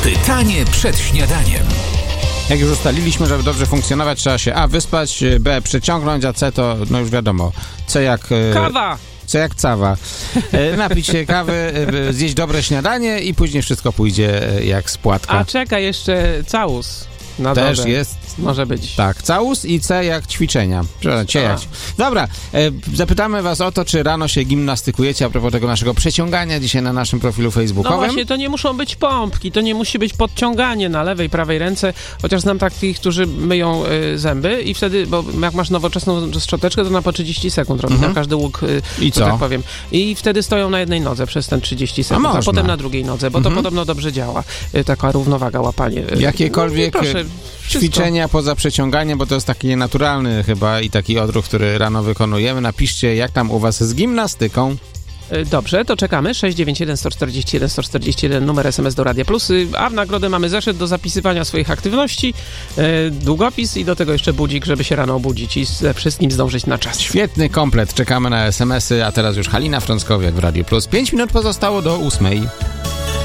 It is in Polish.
Pytanie przed śniadaniem. Jak już ustaliliśmy, żeby dobrze funkcjonować, trzeba się A. wyspać, B. przeciągnąć, a C to, no już wiadomo, C jak... Kawa! C jak cawa. Napić się kawy, zjeść dobre śniadanie i później wszystko pójdzie jak z płatka. A czeka jeszcze całus. No też dobra. jest. Może być. Tak, całus i C jak ćwiczenia. Dobra, zapytamy was o to, czy rano się gimnastykujecie a propos tego naszego przeciągania dzisiaj na naszym profilu facebookowym. No właśnie, to nie muszą być pompki, to nie musi być podciąganie na lewej, prawej ręce, chociaż znam takich, którzy myją zęby i wtedy, bo jak masz nowoczesną szczoteczkę, to na po 30 sekund robi na każdy łuk, I co? tak powiem. I wtedy stoją na jednej nodze przez ten 30 sekund, a potem na drugiej nodze, bo to podobno dobrze działa. Taka równowaga, łapanie. Jakiekolwiek proszę, ćwiczenia poza przeciąganiem, bo to jest taki naturalny chyba i taki odruch, który rano wykonujemy. Napiszcie, jak tam u was z gimnastyką. Dobrze, to czekamy. 691 141 141, numer SMS do Radia Plus, a w nagrodę mamy zeszyt do zapisywania swoich aktywności, długopis i do tego jeszcze budzik, żeby się rano obudzić i ze wszystkim zdążyć na czas. Świetny komplet. Czekamy na SMS-y, a teraz już Halina Frąckowiak w Radiu Plus. 5 minut pozostało do 8.